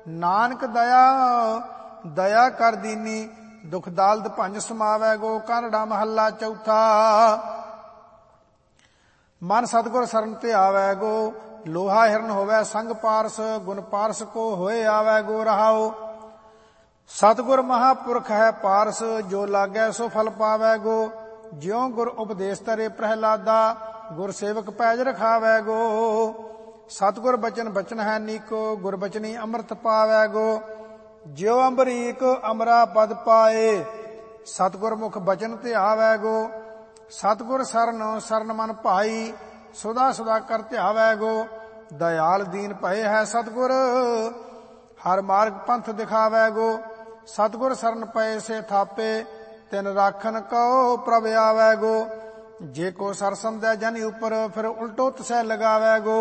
ਨਾਨਕ ਦਇਆ ਦਇਆ ਕਰ ਦੀਨੀ। ਦੁਖ ਦਾਲਦ ਭੰਜ ਸਮਾਵੈ ਗੋ। ਕਾਨੜਾ ਮਹੱਲਾ ਚੌਥਾ। ਮਨ ਸਤਿਗੁਰ ਸਰਨ ਤੇ ਆਵੈ ਗੋ। ਲੋਹਾ ਹਿਰਨ ਹੋਵੈ ਸੰਗ ਪਾਰਸ। ਗੁਣ ਪਾਰਸ ਕੋ ਹੋਏ ਆਵੈ ਗੋ। ਰਹਾਉ ਸਤਿਗੁਰ ਮਹਾਪੁਰਖ ਹੈ ਪਾਰਸ। ਜੋ ਲਾਗੈ ਸੋ ਫਲ ਪਾਵੈ ਗੋ। ਜਿਉ ਗੁਰ ਉਪਦੇਸ਼ ਧਰੇ ਪ੍ਰਹਿਲਾਦਾ। ਗੁਰ ਸੇਵਕ ਪੈਜ ਰਖਾਵੈ ਗੋ। ਸਤਿਗੁਰ ਬਚਨ ਬਚਨ ਹੈ ਨੀਕੋ। ਗੁਰ ਬਚਨੀ ਅੰਮ੍ਰਿਤ ਪਾਵੈ ਗੋ। ਜਿਉ ਅੰਬਰੀਕ ਅਮਰਾ ਪਦ ਪਾਏ। ਸਤਿਗੁਰ ਮੁਖ ਬਚਨ ਧਿਆਵੈ ਗੋ। ਸਤਿਗੁਰ ਸਰਨ ਸਰਨ ਮਨ ਭਾਈ। ਸੁਦਾ ਸੁਦਾ ਕਰ ਧਿਆਵੈ ਗੋ। ਦਇਆਲ ਦੀਨ ਭਏ ਹੈ ਸਤਿਗੁਰ। ਹਰ ਮਾਰਗ ਪੰਥ ਦਿਖਾਵੈ ਗੋ। ਸਤਿਗੁਰ ਸਰਨ ਪਏ ਸੇ ਥਾਪੇ। ਤਿਨ ਰਾਖਨ ਕਉ ਪ੍ਰਭ ਆਵੈ ਗੋ। ਜੇ ਕੋ ਸਰ ਸੰਦੈ ਜਨ ਉਪਰ। ਫਿਰ ਉਲਟੋ ਤਸੈ ਲਗਾਵੈ ਗੋ।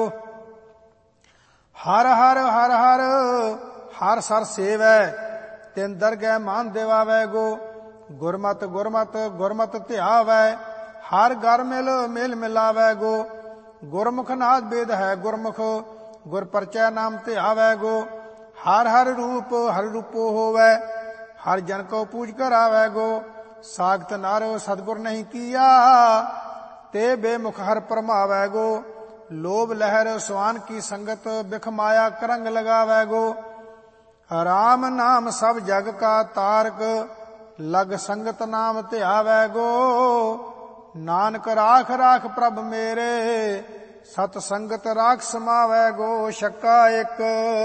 ਹਰ ਹਰ ਹਰ ਹਰ ਹਰ ਸਰ ਸੇਵੈ। ਤਿਨ ਦਰਗਹਿ ਮਾਨ ਦਿਵਾਵੈ ਗੋ। ਗੁਰਮਤਿ ਗੁਰਮਤਿ ਗੁਰਮਤਿ ਧਿਆਵੈ। ਹਰ ਘਰ ਮਿਲ ਮੇਲ ਮਿਲਾਵੈ ਗੋ। ਗੁਰਮੁਖ ਨਾਦ ਬੇਦ ਹੈ ਗੁਰਮੁਖ। ਗੁਰ ਪਰਚੈ ਨਾਮ ਧਿਆਵੈ ਗੋ। ਹਰ ਹਰ ਰੂਪ ਹਰ ਰੂਪੋ ਹੋਵੈ। ਹਰ ਜਨ ਕੋ ਪੂਜ ਕਰਾਵੈ ਗੋ। ਸਾਖਤ ਨਰ ਸਤਿਗੁਰ ਨਹੀਂ ਕੀਆ। ਤੇ ਬੇਮੁਖ ਹਰ ਪਰਮਾਵੈ ਗੋ। ਲੋਭ ਲਹਿਰ ਸਵਾਨ ਕੀ ਸੰਗਤ। ਬਿਖ ਮਾਇਆ ਕਰੰਗ ਲਗਾਵੈ ਗੋ। ਰਾਮ ਨਾਮ ਸਭ ਜਗ ਕਾ ਤਾਰਕ। ਲਗ ਸੰਗਤ ਨਾਮ ਧਿਆਵੈ ਗੋ। ਨਾਨਕ ਰਾਖ ਰਾਖ ਪ੍ਰਭ ਮੇਰੇ। ਸਤ ਸੰਗਤ ਰਾਖ ਸਮਾਵੈ ਗੋ। ਛੱਕਾ ਇੱਕ।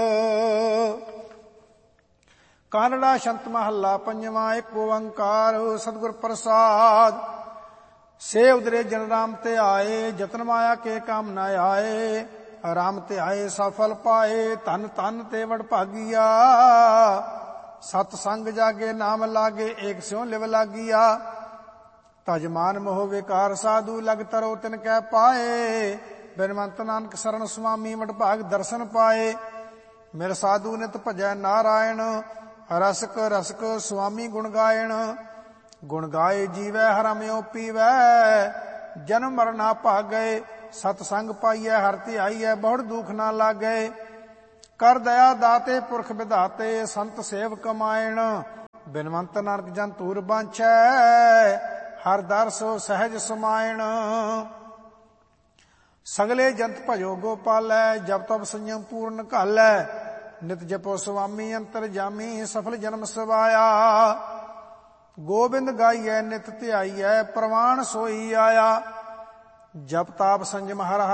ਕਾਨੜਾ ਸ਼ੰਤ ਮਹੱਲਾ ਪੰਜਵਾਂ। ਇੱਕ ਓੰਕਾਰ ਸਤਿਗੁਰ ਪ੍ਰਸਾਦ। ਸੇ ਉਦਰੇ ਜਨ ਰਾਮ ਤੇ ਆਏ। ਜਤਨ ਮਾਇਆ ਕੇ ਕਾਮ ਨ ਆਏ। ਰਾਮ ਤੇ ਆਏ ਸਫਲ ਪਾਏ। ਧਨ ਧਨ ਤੇ ਵਡ ਭਾਗੀਆ। ਸਤ ਸੰਗ ਜਾਗੇ ਨਾਮ ਲਾਗੇ। ਏਕ ਸਿਉ ਲਿਵ ਲਾਗੀਆ। ਤਜਮਾਨ ਮੋਹ ਵਿਕਾਰ ਸਾਧੂ। ਲਗ ਤਰੋ ਤਿਨ ਕੈ ਪਾਏ। ਬਿਨਵੰਤ ਨਾਨਕ ਸਰਨ ਸੁਆਮੀ। ਵਡ ਭਾਗ ਦਰਸ਼ਨ ਪਾਏ। ਮਿਰ ਸਾਧੂ ਨਿਤ ਭਜੈ ਨਾਰਾਇਣ। ਰਸਕ ਰਸਕ ਸੁਆਮੀ ਗੁਣ ਗਾਇਣ। ਗੁਣ ਗਾਏ ਜੀਵੈ ਹਰਮਿਓ ਪੀਵੈ। ਜਨਮ ਮਰਨਾ ਭਾਗੈ। ਸਤ ਸੰਗ ਪਾਈਐ ਹਰਿ ਧਿਆਈਐ। ਬਹੁੜ ਦੁਖ ਨਾ ਲਾਗੈ। ਕਰ ਦਇਆ ਦਾਤੇ ਪੁਰਖ ਵਿਧਾਤੇ। ਸੰਤ ਸੇਵ ਕਮਾਇਣ। ਬਿਨਵੰਤ ਨਾਨਕ ਜਨ ਧੂਰ ਬਾਂਛੈ। ਹਰ ਦਰ ਸੋ ਸਹਿਜ ਸਮਾਇਣ। ਸਗਲੇ ਜੰਤ ਭਜੋ ਗੋਪਾਲੈ। ਜਪ ਤਪ ਸੰਯਮ ਪੂਰਨ ਘਾਲੈ। ਨਿਤ ਜਪੋ ਸੁਆਮੀ ਅੰਤਰ ਜਾਮੀ। ਸਫਲ ਜਨਮ ਸਵਾਇਆ। ਗੋਬਿੰਦ ਗਾਈਐ ਨਿਤ ਧਿਆਈਐ। ਪ੍ਰਵਾਨ ਸੋਈ ਆਇਆ। ਜਪ ਤਾਪ ਸੰਜਮ ਹਰ